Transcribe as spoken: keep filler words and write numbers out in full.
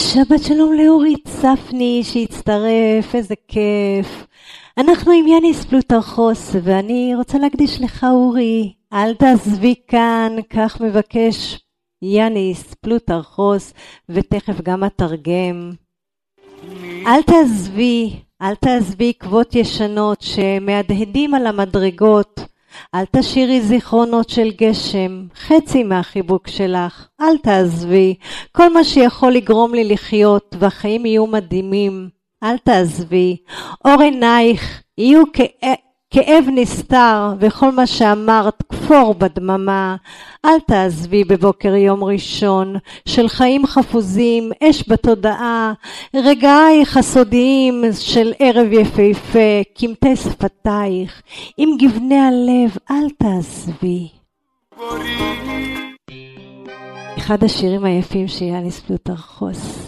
שבת שלום לאורית ספני שהצטרף, איזה כיף. אנחנו עם יאניס פלוטרכוס, ואני רוצה להקדיש לך אורי, אל תעזבי כאן, כך מבקש יאניס פלוטרכוס, ותכף גם התרגם. אל תעזבי, אל תעזבי עקבות ישנות שמהדהדים על המדרגות, אל תשאירי זיכרונות של גשם, חצי מהחיבוק שלך, אל תעזבי, כל מה שיכול לגרום לי לחיות והחיים יהיו מדהימים, אל תעזבי, אור עינייך יהיו כ- כאב נסתר וכל מה שאמרת כפור בדממה, אל תעזבי בבוקר יום ראשון של חיים חפוזים, אש בתודעה, רגעייך הסודיים של ערב יפהפה, קמטי שפתייך, עם גבני הלב, אל תעזבי. אחד השירים היפים שיאניס פלוטרכוס.